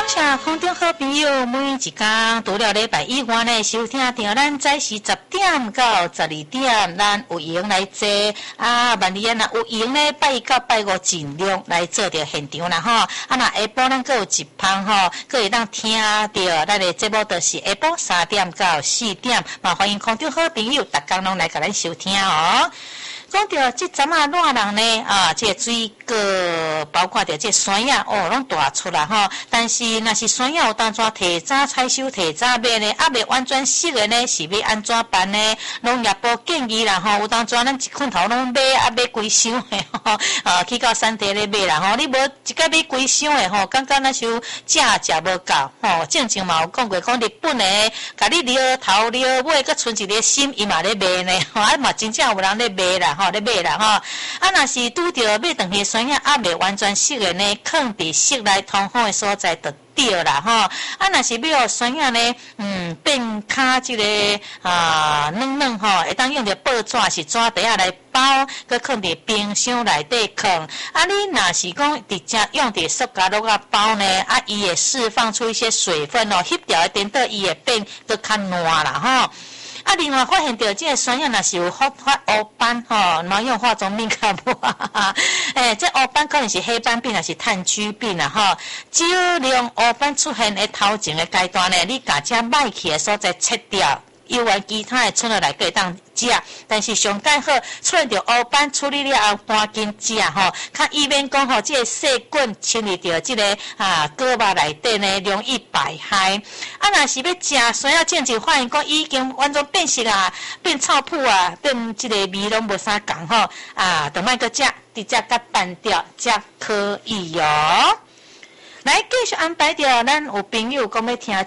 感谢空中好朋友每一天除了礼拜以外呢，收听到咱早时10点到12点，咱有闲来坐万里啊，有闲呢拜一到拜五尽量来做着现场啦吼。那下晡咱佫有一旁吼，佫会当听到咱的节目，就是下晡3点到4点，嘛欢迎空中好朋友逐工拢来甲咱收听哦。讲到这阵啊，热人呢这个水果包括着这山药拢大出来吼。但是若是山药有当怎提早采收、提早买呢？未完全熟的呢，是要安怎办呢？农业部建议啦吼，有当怎咱一捆头拢买买规箱的吼，去到产地咧买啦吼。你无一个买规箱的吼，感觉那像价食无够吼。正经嘛有讲过，讲日本的，甲你撩头撩尾，佮剩一个心，伊嘛咧卖呢吼，嘛真正有人咧卖啦吼。咧买啦吼，若是拄着买长去山药未完全熟的呢，放伫室内通风的所在就对啦吼。若是要互山药呢，变较即个软软吼，会当用着报纸是纸袋啊来包，佮放伫冰箱内底放。你若是讲直接用着塑胶袋啊包呢，伊会释放出一些水分哦，翕掉的等到伊会变佮较烂啦吼。另外发现到这个山药若是有发黑斑吼，莫用化妆品较无这黑斑可能是黑斑病，还是炭疽病啦吼。少量黑斑出现的头前的阶段呢，你把这歹去的所在切掉。有完其他的剩落来可以当食，但是上介好出现着黑斑处理了后赶紧食吼，较以免讲吼这个细菌侵入着这个果肉内底呢，容易败害。若是要食山药正就发现讲已经完全变色啊，变臭扑啊，变这个味拢无啥共吼就莫搁食，直接甲拌掉才可以哦。来继续安排着，咱有朋友讲要听